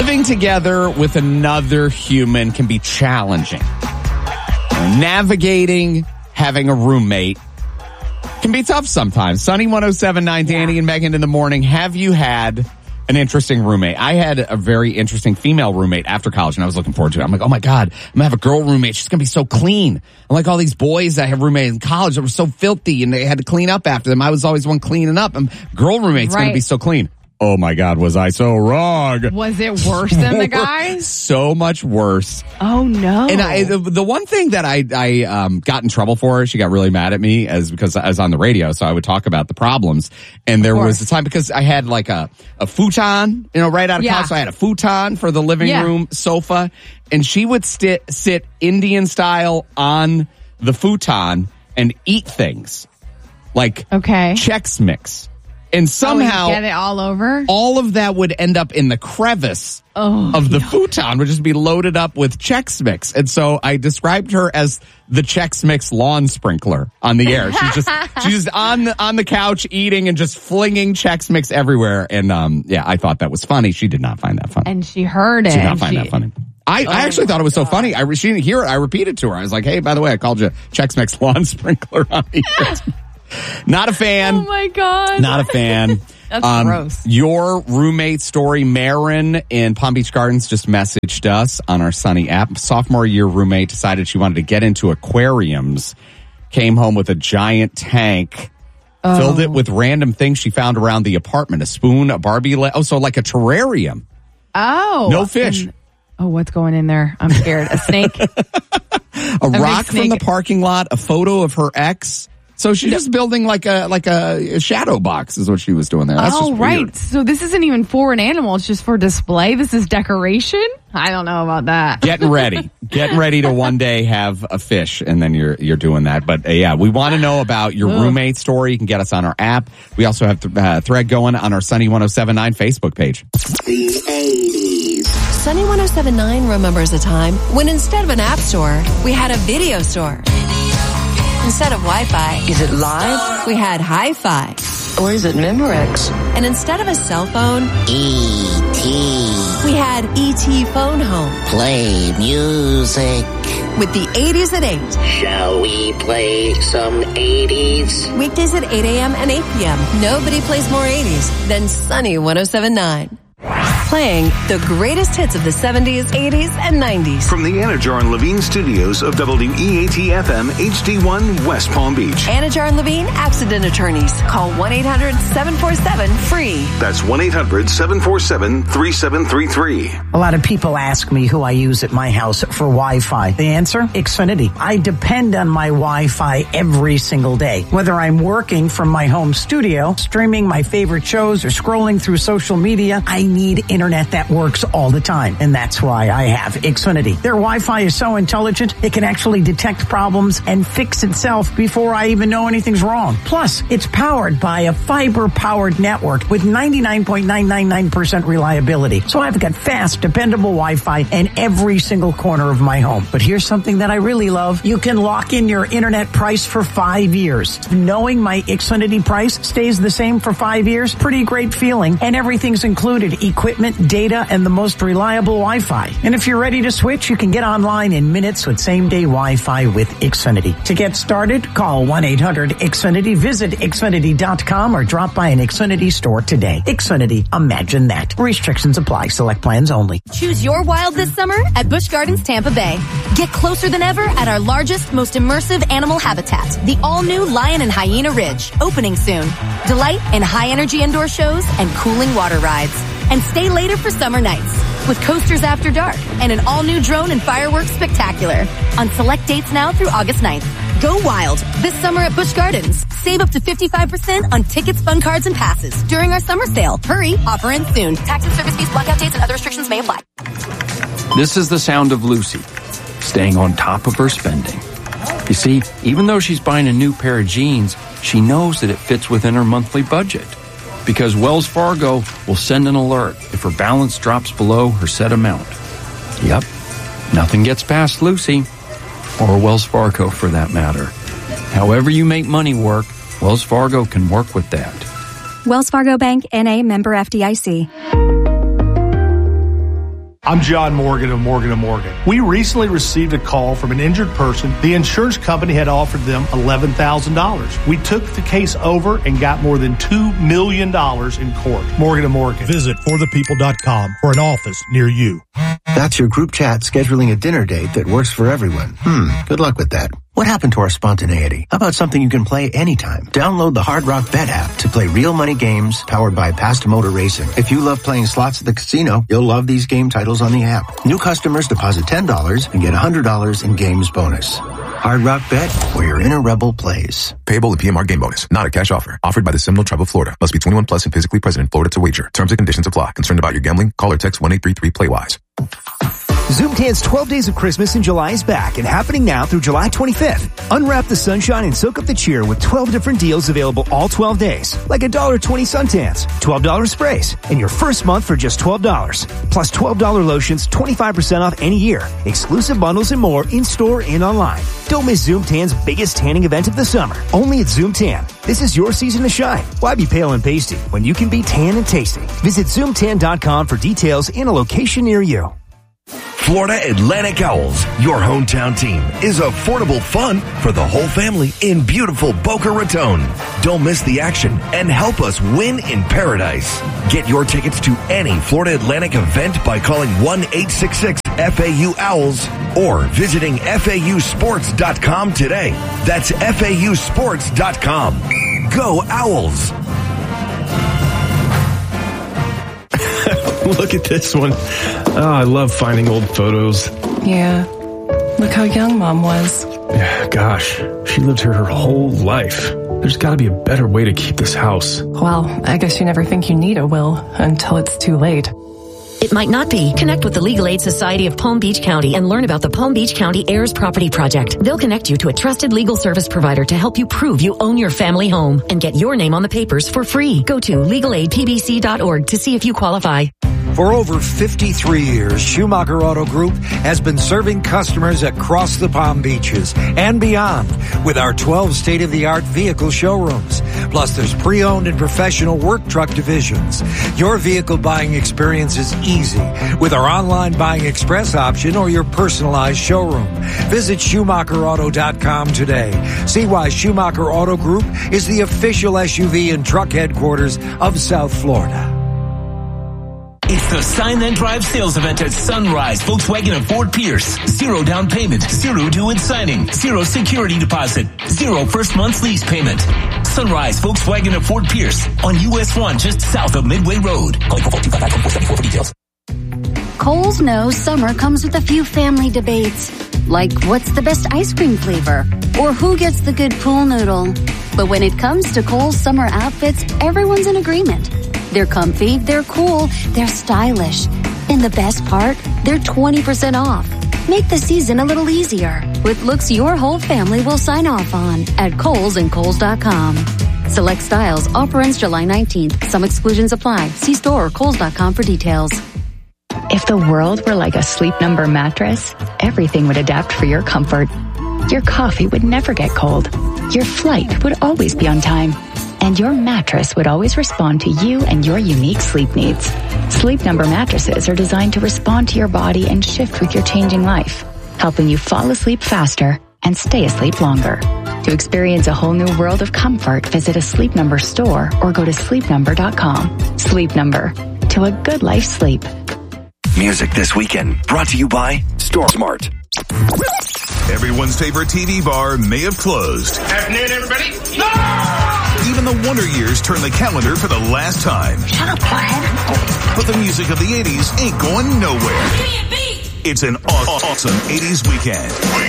Living together with another human can be challenging. Navigating having a roommate can be tough sometimes. Sunny 107.9, Danny and Megan in the morning. Have you had an interesting roommate? I had a very interesting female roommate after college, and I was looking forward to it. I'm like, oh my God, I'm going to have a girl roommate. She's going to be so clean. Unlike all these boys that have roommates in college that were so filthy, and they had to clean up after them. I was always one cleaning up. And girl roommate's going to be so clean. Oh my God, was I so wrong? Was it worse than the guys? So much worse. Oh no. And the one thing that I got in trouble for, she got really mad at me because I was on the radio, so I would talk about the problems. And there was a time, because I had like a futon, right out of college, so I had a futon for the living room sofa, and she would sit Indian style on the futon and eat things like Chex Mix. And somehow, get it all over? All of that would end up in the crevice of the futon, would just be loaded up with Chex Mix. And so I described her as the Chex Mix lawn sprinkler on the air. She's just on the couch eating and just flinging Chex Mix everywhere. And I thought that was funny. She did not find that funny. And she heard it. She did not find that funny. I actually thought it was so funny. She didn't hear it. I repeated to her. I was like, hey, by the way, I called you Chex Mix lawn sprinkler on the air. Not a fan. Oh my God. Not a fan. That's gross. Your roommate story, Marin in Palm Beach Gardens, just messaged us on our Sunny app. Sophomore year roommate decided she wanted to get into aquariums, came home with a giant tank, filled it with random things she found around the apartment, a spoon, a Barbie, so like a terrarium. Oh. No fish. What's going in there? I'm scared. A snake? a rock from the parking lot, a photo of her ex. So she's just building like a shadow box is what she was doing there. That's just right. weird. So this isn't even for an animal. It's just for display. This is decoration. I don't know about that. Getting ready to one day have a fish, and then you're doing that. But we want to know about your roommate story. You can get us on our app. We also have a thread going on our Sunny 107.9 Facebook page. The 80s. Sunny 107.9 remembers a time when instead of an app store, we had a video store. Instead of Wi-Fi, is it live? We had Hi-Fi. Or is it Memorex? And instead of a cell phone, E.T. we had E.T. Phone Home. Play music. With the 80s at 8. Shall we play some 80s? Weekdays at 8 a.m. and 8 p.m. Nobody plays more 80s than Sunny 107.9. Playing the greatest hits of the 70s, 80s, and 90s. From the Anajar and Levine studios of WEAT-FM HD1 West Palm Beach. Anajar and Levine Accident Attorneys. Call 1-800-747-FREE. That's 1-800-747-3733. A lot of people ask me who I use at my house for Wi-Fi. The answer? Xfinity. I depend on my Wi-Fi every single day. Whether I'm working from my home studio, streaming my favorite shows, or scrolling through social media, I need internet that works all the time. And that's why I have Xfinity. Their Wi-Fi is so intelligent, it can actually detect problems and fix itself before I even know anything's wrong. Plus, it's powered by a fiber-powered network with 99.999% reliability. So I've got fast, dependable Wi-Fi in every single corner of my home. But here's something that I really love. You can lock in your internet price for 5 years. Knowing my Xfinity price stays the same for 5 years, pretty great feeling. And everything's included. Equipment, data, and the most reliable Wi-Fi. And if you're ready to switch, you can get online in minutes with same-day Wi-Fi with Xfinity. To get started, call 1-800-XFINITY, visit Xfinity.com, or drop by an Xfinity store today. Xfinity, imagine that. Restrictions apply. Select plans only. Choose your wild this summer at Busch Gardens Tampa Bay. Get closer than ever at our largest, most immersive animal habitat, the all-new Lion and Hyena Ridge, opening soon. Delight in high-energy indoor shows and cooling water rides. And stay later for summer nights with coasters after dark and an all-new drone and fireworks spectacular on select dates now through August 9th. Go wild this summer at Busch Gardens. Save up to 55% on tickets, fun cards, and passes during our summer sale. Hurry, offer ends soon. Tax and service fees, blackout dates, and other restrictions may apply. This is the sound of Lucy, staying on top of her spending. You see, even though she's buying a new pair of jeans, she knows that it fits within her monthly budget. Because Wells Fargo will send an alert if her balance drops below her set amount. Yep, nothing gets past Lucy, or Wells Fargo for that matter. However you make money work, Wells Fargo can work with that. Wells Fargo Bank, N.A., member FDIC. I'm John Morgan of Morgan & Morgan. We recently received a call from an injured person. The insurance company had offered them $11,000. We took the case over and got more than $2 million in court. Morgan & Morgan. Visit forthepeople.com for an office near you. That's your group chat scheduling a dinner date that works for everyone. Good luck with that. What happened to our spontaneity? How about something you can play anytime? Download the Hard Rock Bet app to play real money games powered by Past Motor Racing. If you love playing slots at the casino, you'll love these game titles on the app. New customers deposit $10 and get $100 in games bonus. Hard Rock Bet, where your inner rebel plays. Payable in PMR game bonus, not a cash offer. Offered by the Seminole Tribe of Florida. Must be 21 plus and physically present in Florida to wager. Terms and conditions apply. Concerned about your gambling? Call or text 1-833-PLAY-WISE. Zoomtan's 12 Days of Christmas in July is back and happening now through July 25th. Unwrap the sunshine and soak up the cheer with 12 different deals available all 12 days. Like $1.20 suntans, $12 sprays, and your first month for just $12. Plus $12 lotions, 25% off any year. Exclusive bundles and more in-store and online. Don't miss Zoomtan's biggest tanning event of the summer. Only at Zoomtan. This is your season to shine. Why be pale and pasty when you can be tan and tasty? Visit Zoomtan.com for details and a location near you. Florida Atlantic Owls, your hometown team, is affordable fun for the whole family in beautiful Boca Raton. Don't miss the action and help us win in paradise. Get your tickets to any Florida Atlantic event by calling 1-866-FAU-OWLS or visiting FAUsports.com today. That's FAUsports.com. Go Owls! Look at this one. Oh, I love finding old photos. Yeah. Look how young Mom was. Yeah, gosh, she lived her whole life. There's got to be a better way to keep this house. Well, I guess you never think you need a will until it's too late. It might not be. Connect with the Legal Aid Society of Palm Beach County and learn about the Palm Beach County Heirs Property Project. They'll connect you to a trusted legal service provider to help you prove you own your family home and get your name on the papers for free. Go to legalaidpbc.org to see if you qualify. For over 53 years, Schumacher Auto Group has been serving customers across the Palm Beaches and beyond with our 12 state-of-the-art vehicle showrooms. Plus, there's pre-owned and professional work truck divisions. Your vehicle buying experience is easy with our online buying express option or your personalized showroom. Visit SchumacherAuto.com today. See why Schumacher Auto Group is the official SUV and truck headquarters of South Florida. It's the Sign Then Drive sales event at Sunrise Volkswagen of Fort Pierce. 0 down payment, 0 due in signing, 0 security deposit, 0 first month's lease payment. Sunrise Volkswagen of Fort Pierce on US 1 just south of Midway Road. Call 425-474 for details. Kohl's knows summer comes with a few family debates, like what's the best ice cream flavor or who gets the good pool noodle. But when it comes to Kohl's summer outfits, everyone's in agreement. They're comfy, they're cool, they're stylish. And the best part, they're 20% off. Make the season a little easier with looks your whole family will sign off on at Kohl's and Kohl's.com. Select styles, offer ends July 19th. Some exclusions apply. See store or Kohl's.com for details. If the world were like a Sleep Number mattress, everything would adapt for your comfort. Your coffee would never get cold. Your flight would always be on time. And your mattress would always respond to you and your unique sleep needs. Sleep Number mattresses are designed to respond to your body and shift with your changing life, helping you fall asleep faster and stay asleep longer. To experience a whole new world of comfort, visit a Sleep Number store or go to sleepnumber.com. Sleep Number. To a good life sleep. Music this weekend brought to you by Store Smart. Everyone's favorite TV bar may have closed. Afternoon, everybody. No! Even the Wonder Years turn the calendar for the last time. Shut up, Brian. But the music of the 80s ain't going nowhere. Give me a beat. It's an awesome 80s weekend.